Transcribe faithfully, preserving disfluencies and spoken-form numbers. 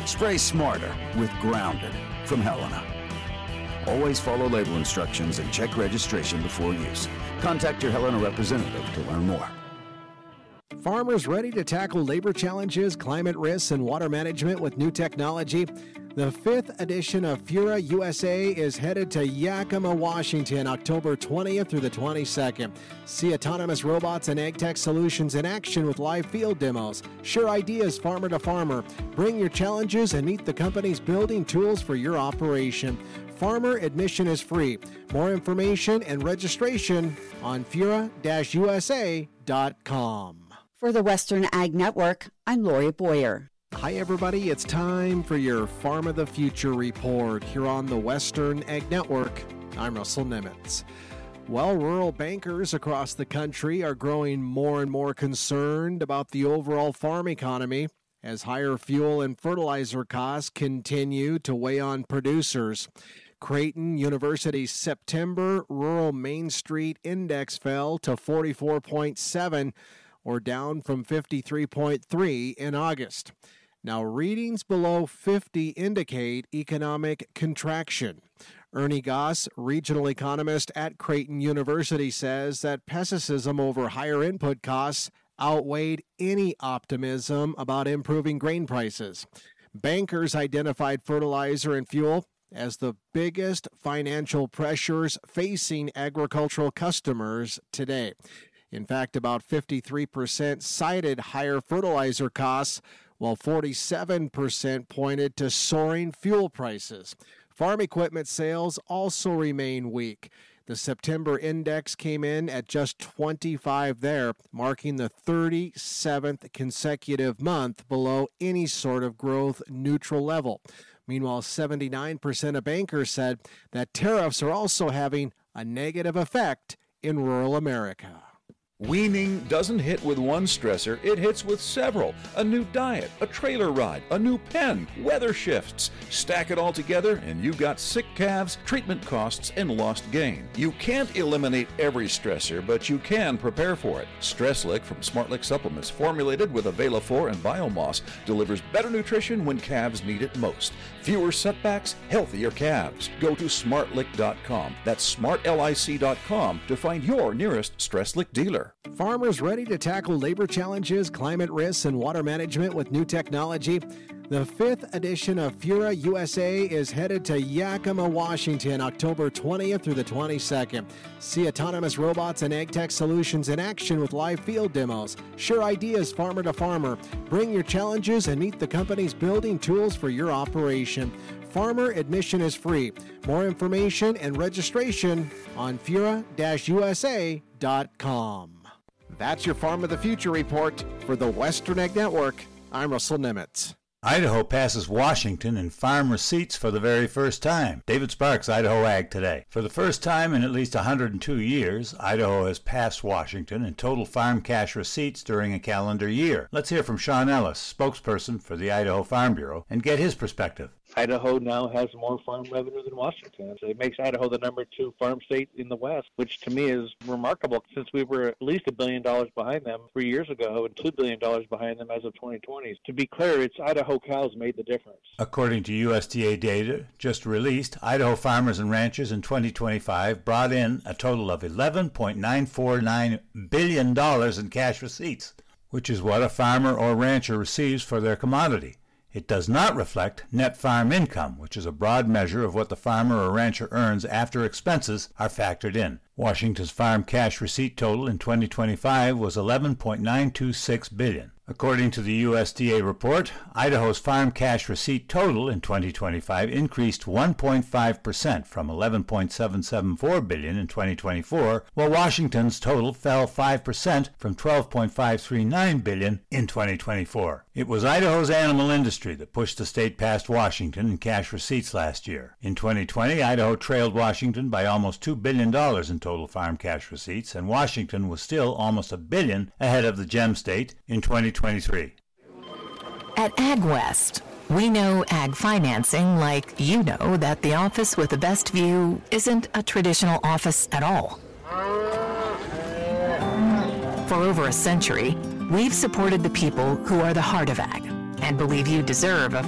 Spray smarter with Grounded from Helena. Always follow label instructions and check registration before use. Contact your Helena representative to learn more. Farmers ready to tackle labor challenges, climate risks, and water management with new technology? The fifth edition of Fura U S A is headed to Yakima, Washington, October twentieth through the twenty-second. See autonomous robots and ag tech solutions in action with live field demos. Share ideas farmer to farmer. Bring your challenges and meet the companies building tools for your operation. Farmer admission is free. More information and registration on fura dash u s a dot com. For the Western Ag Network, I'm Lori Boyer. Hi, everybody. It's time for your Farm of the Future report here on the Western Ag Network. I'm Russell Nimitz. Well, rural bankers across the country are growing more and more concerned about the overall farm economy as higher fuel and fertilizer costs continue to weigh on producers. Creighton University's September Rural Main Street Index fell to forty-four point seven, or down from fifty-three point three in August. Now, readings below fifty indicate economic contraction. Ernie Goss, regional economist at Creighton University, says that pessimism over higher input costs outweighed any optimism about improving grain prices. Bankers identified fertilizer and fuel as the biggest financial pressures facing agricultural customers today. In fact, about fifty-three percent cited higher fertilizer costs, while forty-seven percent pointed to soaring fuel prices. Farm equipment sales also remain weak. The September index came in at just twenty-five there, marking the thirty-seventh consecutive month below any sort of growth neutral level. Meanwhile, seventy-nine percent of bankers said that tariffs are also having a negative effect in rural America. Weaning doesn't hit with one stressor, it hits with several. A new diet, a trailer ride, a new pen, weather shifts. Stack it all together and you've got sick calves, treatment costs, and lost gain. You can't eliminate every stressor, but you can prepare for it. StressLick from SmartLick Supplements, formulated with Avela-four and Biomoss, delivers better nutrition when calves need it most. Fewer setbacks, healthier calves. Go to smart lick dot com. That's smart lic dot com to find your nearest StressLick dealer. Farmers ready to tackle labor challenges, climate risks, and water management with new technology? The fifth edition of Fura U S A is headed to Yakima, Washington, October twentieth through the twenty-second. See autonomous robots and ag tech solutions in action with live field demos. Share ideas farmer to farmer. Bring your challenges and meet the companies building tools for your operation. Farmer admission is free. More information and registration on fura dash u s a dot com. That's your Farm of the Future report for the Western Ag Network. I'm Russell Nimitz. Idaho passes Washington in farm receipts for the very first time. David Sparks, Idaho Ag Today. For the first time in at least one hundred two years, Idaho has passed Washington in total farm cash receipts during a calendar year. Let's hear from Sean Ellis, spokesperson for the Idaho Farm Bureau, and get his perspective. Idaho now has more farm revenue than Washington. So it makes Idaho the number two farm state in the West, which to me is remarkable since we were at least a billion dollars behind them three years ago and two billion dollars behind them as of twenty twenty. To be clear, it's Idaho cows made the difference. According to U S D A data just released, Idaho farmers and ranchers in twenty twenty-five brought in a total of eleven point nine four nine billion dollars in cash receipts, which is what a farmer or rancher receives for their commodity. It does not reflect net farm income, which is a broad measure of what the farmer or rancher earns after expenses are factored in. Washington's farm cash receipt total in twenty twenty-five was eleven point nine two six billion dollars. According to the U S D A report, Idaho's farm cash receipt total in twenty twenty-five increased one point five percent from eleven point seven seven four billion dollars in twenty twenty-four, while Washington's total fell five percent from twelve point five three nine billion dollars in twenty twenty-four. It was Idaho's animal industry that pushed the state past Washington in cash receipts last year. In twenty twenty, Idaho trailed Washington by almost two billion dollars in total farm cash receipts, and Washington was still almost a billion ahead of the gem state in twenty twenty-three. At AgWest, we know ag financing like you know that the office with the best view isn't a traditional office at all. For over a century, we've supported the people who are the heart of ag and believe you deserve a